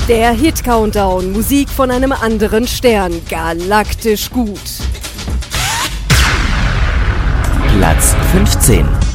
Der Hit-Countdown, Musik von einem anderen Stern, galaktisch gut. Platz 15.